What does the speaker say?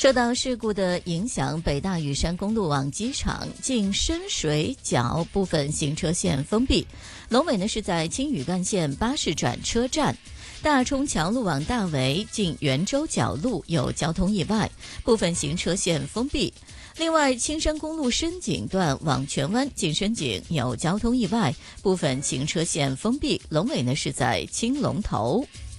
受到事故的影响，北大屿山公路往机场近深水角部分行车线封闭。龙尾呢是在青屿干线巴士转车站。大冲桥路往大围近圆洲角路有交通意外，部分行车线封闭。另外，青山公路深井段往荃湾近深井有交通意外，部分行车线封闭。龙尾呢是在青龙头。